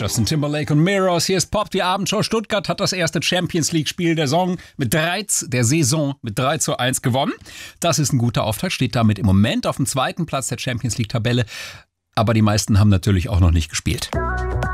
Justin Timberlake und Mirrors. Hier ist Pop, die Abendshow. Stuttgart hat das erste Champions-League-Spiel der Saison mit 3:1 gewonnen. Das ist ein guter Auftakt, steht damit im Moment auf dem zweiten Platz der Champions-League-Tabelle. Aber die meisten haben natürlich auch noch nicht gespielt.